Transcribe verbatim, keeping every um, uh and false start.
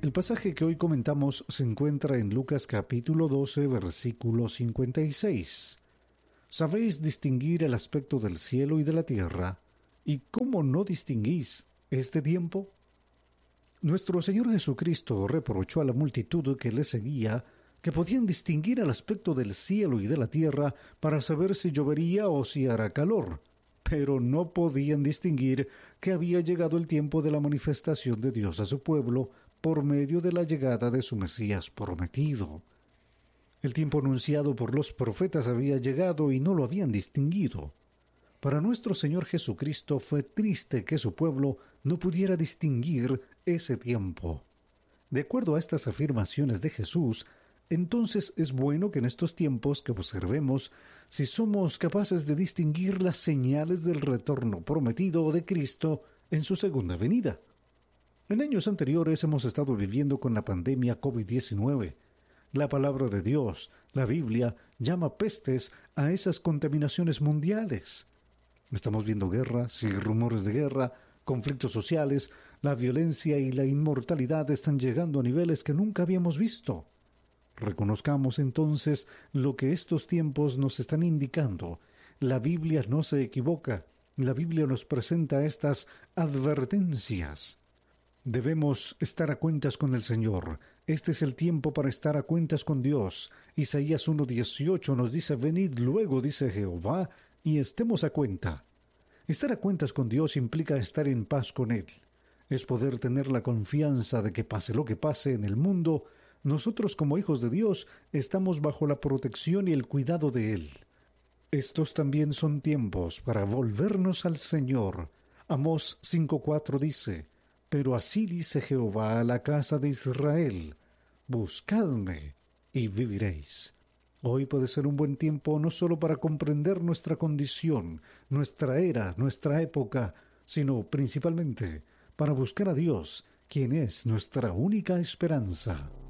El pasaje que hoy comentamos se encuentra en Lucas capítulo doce, versículo cincuenta y seis. ¿Sabéis distinguir el aspecto del cielo y de la tierra? ¿Y cómo no distinguís este tiempo? Nuestro Señor Jesucristo reprochó a la multitud que le seguía que podían distinguir el aspecto del cielo y de la tierra para saber si llovería o si hará calor, pero no podían distinguir que había llegado el tiempo de la manifestación de Dios a su pueblo por medio de la llegada de su Mesías prometido. El tiempo anunciado por los profetas había llegado y no lo habían distinguido. Para nuestro Señor Jesucristo fue triste que su pueblo no pudiera distinguir ese tiempo. De acuerdo a estas afirmaciones de Jesús, entonces es bueno que en estos tiempos que observemos si somos capaces de distinguir las señales del retorno prometido de Cristo en su segunda venida. En años anteriores hemos estado viviendo con la pandemia COVID diecinueve. La palabra de Dios, la Biblia, llama pestes a esas contaminaciones mundiales. Estamos viendo guerras y rumores de guerra, conflictos sociales, la violencia y la inmortalidad están llegando a niveles que nunca habíamos visto. Reconozcamos entonces lo que estos tiempos nos están indicando. La Biblia no se equivoca. La Biblia nos presenta estas advertencias. Debemos estar a cuentas con el Señor. Este es el tiempo para estar a cuentas con Dios. Isaías uno dieciocho nos dice: venid luego, dice Jehová, y estemos a cuenta. Estar a cuentas con Dios implica estar en paz con Él. Es poder tener la confianza de que pase lo que pase en el mundo, nosotros como hijos de Dios estamos bajo la protección y el cuidado de Él. Estos también son tiempos para volvernos al Señor. Amós cinco cuatro dice: pero así dice Jehová a la casa de Israel: buscadme y viviréis. Hoy puede ser un buen tiempo no solo para comprender nuestra condición, nuestra era, nuestra época, sino principalmente para buscar a Dios, quien es nuestra única esperanza.